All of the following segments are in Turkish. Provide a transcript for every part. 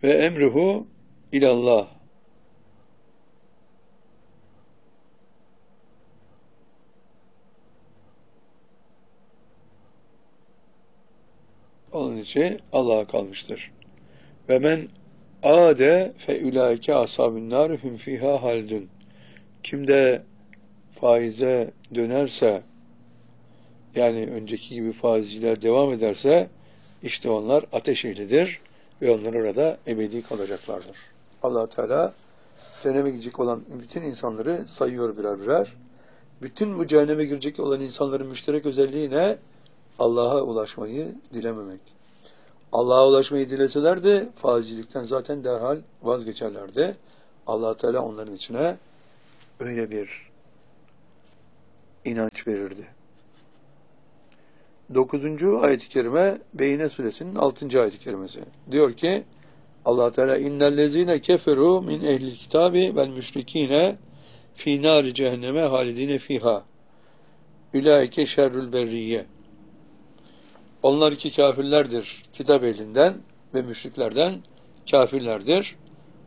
Ve emruhu ilallah. Onun için Allah'a kalmıştır. Ve men ade fe ulaike ashabun nar hum fiha haldun. Kim de faize dönerse, yani önceki gibi faizciler devam ederse, işte onlar ateş ehlidir ve onlar orada ebedi kalacaklardır. Allah Teala cehenneme gidecek olan bütün insanları sayıyor birer birer. Bütün bu cehenneme girecek olan insanların müşterek özelliği ne? Allah'a ulaşmayı dilememek. Allah'a ulaşmayı dileselerdi faizcilikten zaten derhal vazgeçerlerdi. Allah Teala onların içine öyle bir inanç verirdi. 9. ayet-i kerime Beyne suresinin 6. ayet-i kerimesi. Diyor ki Allah Teala innellezine keferu min ehlil kitabi vel müşrikine fi nari cehenneme halidine fiha. Ulaike şerrül berriye. Onlar ki kafirlerdir. Kitap ehlinden ve müşriklerden kafirlerdir.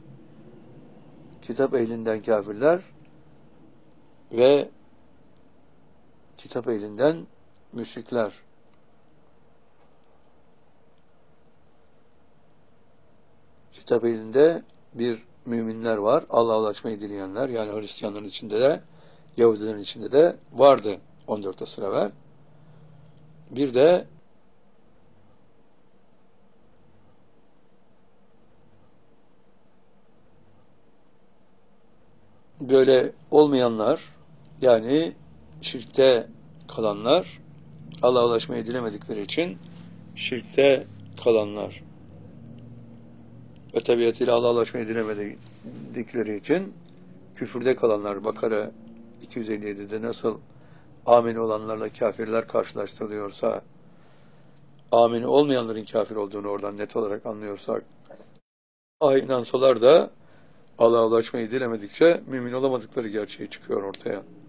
Kitap ehlinden kafirler ve kitap ehlinden müşrikler. Kitap ehlinde bir müminler var. Allah'a ulaşmayı dileyenler. Yani Hristiyanların içinde de Yahudilerin içinde de vardı 14 asır evvel. Bir de böyle olmayanlar, yani şirkte kalanlar, Allah'a ulaşmayı dilemedikleri için şirkte kalanlar ve tabiatıyla Allah'a ulaşmayı dilemedikleri için küfürde kalanlar. Bakara 257'de nasıl amini olanlarla kafirler karşılaştırılıyorsa, amini olmayanların kafir olduğunu oradan net olarak anlıyorsak, inansalar da Allah'a ulaşmayı dilemedikçe mümin olamadıkları gerçeği çıkıyor ortaya.